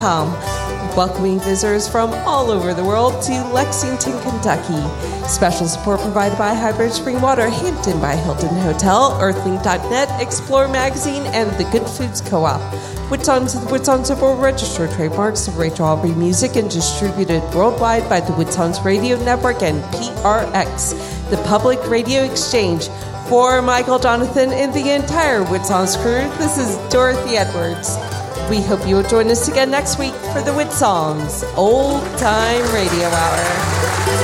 welcoming visitors from all over the world to Lexington, Kentucky. Special support provided by Hybrid Spring Water, Hampton by Hilton Hotel, Earthlink.net, Explore Magazine, and the Good Foods Co-op. Whitson's are registered trademarks of Rachel Aubrey Music and distributed worldwide by the Whitson's Radio Network and PRX, the Public Radio Exchange. For Michael, Jonathan, and the entire Whitson's crew, this is Dorothy Edwards. We hope you will join us again next week for the Whitson's Old Time Radio Hour.